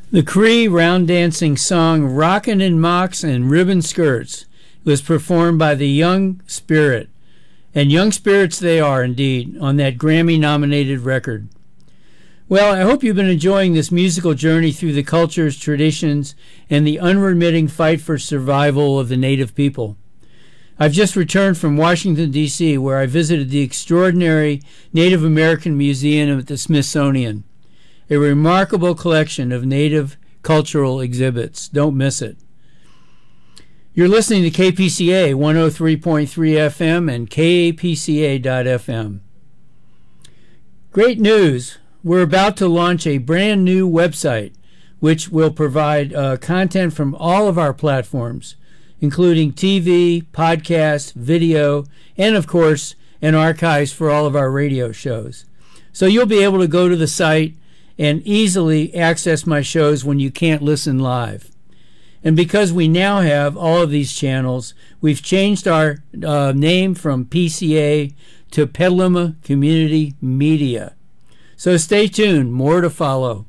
The Cree round dancing song Rockin' in Mocks and Ribbon Skirts was performed by the Young Spirit. And Young Spirits they are indeed, on that Grammy-nominated record. Well, I hope you've been enjoying this musical journey through the cultures, traditions, and the unremitting fight for survival of the Native people. I've just returned from Washington, D.C., where I visited the extraordinary Native American Museum at the Smithsonian. A remarkable collection of Native cultural exhibits. Don't miss it. You're listening to KPCA 103.3 FM and KAPCA.FM. Great news. We're about to launch a brand new website which will provide content from all of our platforms, including TV, podcast, video, and of course, an archives for all of our radio shows. So you'll be able to go to the site and easily access my shows when you can't listen live. And because we now have all of these channels, we've changed our name from PCA to Petaluma Community Media. So stay tuned, more to follow.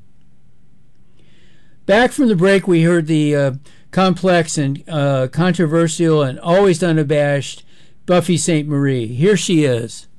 Back from the break, we heard the complex and controversial and always unabashed Buffy Sainte-Marie. Here she is.